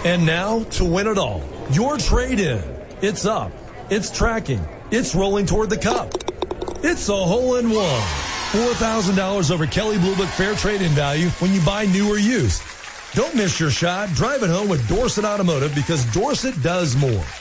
And now, to win it all, your trade-in. It's up. It's tracking. It's rolling toward the cup. It's a hole-in-one. $4,000 over Kelley Blue Book fair trade-in value when you buy new or used. Don't miss your shot. Drive it home with Dorsett Automotive because Dorsett does more.